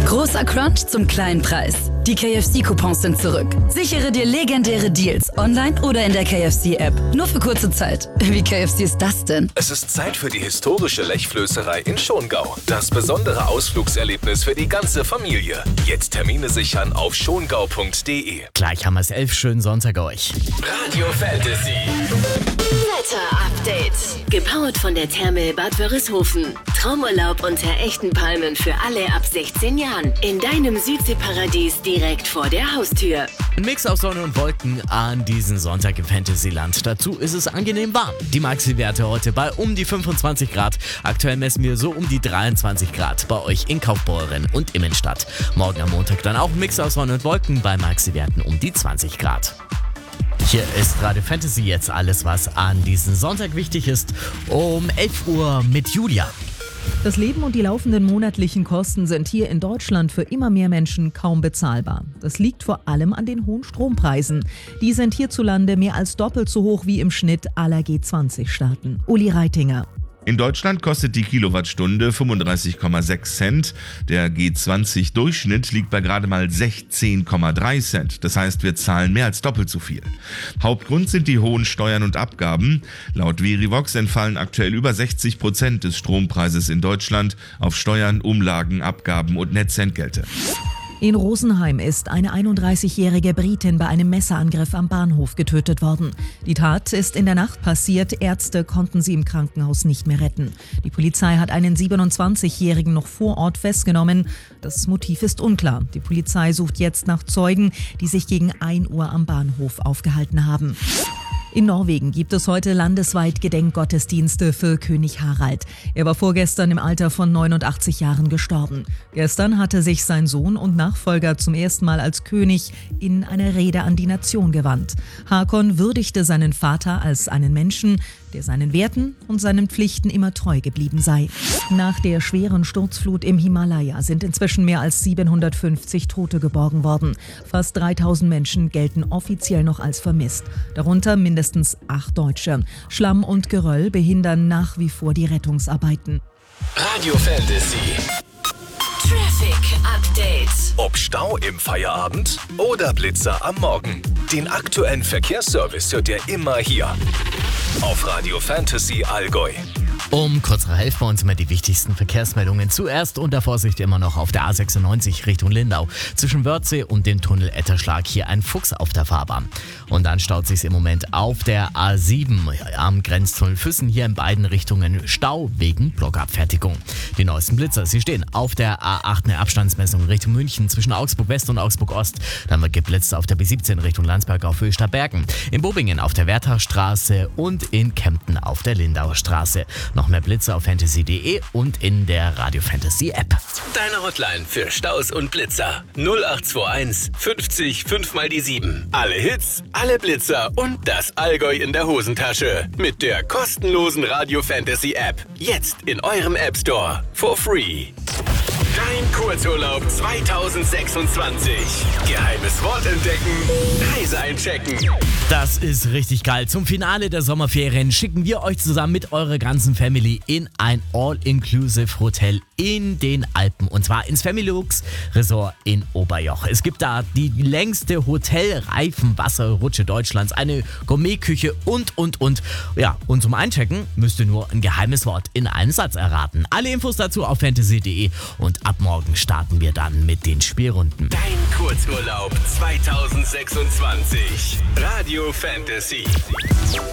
Großer Crunch zum kleinen Preis. Die KFC-Coupons sind zurück. Sichere dir legendäre Deals online oder in der KFC-App. Nur für kurze Zeit. Wie KFC ist das denn? Es ist Zeit für die historische Lechflößerei in Schongau. Das besondere Ausflugserlebnis für die ganze Familie. Jetzt Termine sichern auf schongau.de. Gleich haben wir es 11. Schönen Sonntag euch. Radio Fantasy. Wetter-Update. Gepowert von der Therme Bad Wörishofen. Traumurlaub unter echten Palmen für alle ab 16 Jahren. In deinem Südseeparadies direkt vor der Haustür. Ein Mix aus Sonne und Wolken an diesem Sonntag im Fantasyland. Dazu ist es angenehm warm. Die Maxi-Werte heute bei um die 25 Grad. Aktuell messen wir so um die 23 Grad bei euch in Kaufbeuren und Immenstadt. Morgen am Montag dann auch ein Mix aus Sonne und Wolken bei Maxi-Werten um die 20 Grad. Hier ist Radio Fantasy jetzt alles, was an diesem Sonntag wichtig ist. Um 11 Uhr mit Julia. Das Leben und die laufenden monatlichen Kosten sind hier in Deutschland für immer mehr Menschen kaum bezahlbar. Das liegt vor allem an den hohen Strompreisen. Die sind hierzulande mehr als doppelt so hoch wie im Schnitt aller G20-Staaten. Uli Reitinger. In Deutschland kostet die Kilowattstunde 35,6 Cent. Der G20-Durchschnitt liegt bei gerade mal 16,3 Cent. Das heißt, wir zahlen mehr als doppelt so viel. Hauptgrund sind die hohen Steuern und Abgaben. Laut Verivox entfallen aktuell über 60% des Strompreises in Deutschland auf Steuern, Umlagen, Abgaben und Netzentgelte. In Rosenheim ist eine 31-jährige Britin bei einem Messerangriff am Bahnhof getötet worden. Die Tat ist in der Nacht passiert. Ärzte konnten sie im Krankenhaus nicht mehr retten. Die Polizei hat einen 27-jährigen noch vor Ort festgenommen. Das Motiv ist unklar. Die Polizei sucht jetzt nach Zeugen, die sich gegen 1 Uhr am Bahnhof aufgehalten haben. In Norwegen gibt es heute landesweit Gedenkgottesdienste für König Harald. Er war vorgestern im Alter von 89 Jahren gestorben. Gestern hatte sich sein Sohn und Nachfolger zum ersten Mal als König in einer Rede an die Nation gewandt. Hakon würdigte seinen Vater als einen Menschen, der seinen Werten und seinen Pflichten immer treu geblieben sei. Nach der schweren Sturzflut im Himalaya sind inzwischen mehr als 750 Tote geborgen worden. Fast 3000 Menschen gelten offiziell noch als vermisst. Darunter mindestens 8 Deutsche. Schlamm und Geröll behindern nach wie vor die Rettungsarbeiten. Radio Fantasy. Traffic Update. Ob Stau im Feierabend oder Blitzer am Morgen. Den aktuellen Verkehrsservice hört ihr immer hier. Auf Radio Fantasy Allgäu. Um kurz nach 11 bei uns immer die wichtigsten Verkehrsmeldungen. Zuerst unter Vorsicht immer noch auf der A96 Richtung Lindau. Zwischen Wörthsee und dem Tunnel Etterschlag hier ein Fuchs auf der Fahrbahn. Und dann staut sich im Moment auf der A7 am Grenztunnel Füssen hier in beiden Richtungen Stau wegen Blockabfertigung. Die neuesten Blitzer, sie stehen auf der A8 eine Abstandsmessung Richtung München zwischen Augsburg West und Augsburg Ost. Dann wird geblitzt auf der B17 Richtung Landsberg auf Höhe Stadtbergen. In Bobingen auf der Wertachstraße und in Kempten auf der Lindauer Straße. Noch mehr Blitze auf fantasy.de und in der Radio Fantasy App. Deine Hotline für Staus und Blitzer. 0821 50 5 mal die 7. Alle Hits, alle Blitzer und das Allgäu in der Hosentasche. Mit der kostenlosen Radio Fantasy App. Jetzt in eurem App Store. For free. Dein Kurzurlaub 2026. Geheimes Wort entdecken. Reise einchecken. Das ist richtig geil. Zum Finale der Sommerferien schicken wir euch zusammen mit eurer ganzen Family in ein All-Inclusive-Hotel in den Alpen. Und zwar ins Familux Resort in Oberjoch. Es gibt da die längste Hotelreifen-Wasserrutsche Deutschlands, eine Gourmetküche und. Ja, und zum Einchecken müsst ihr nur ein geheimes Wort in einen Satz erraten. Alle Infos dazu auf fantasy.de und ab morgen starten wir dann mit den Spielrunden. Dein Kurzurlaub 2026. Radio Fantasy.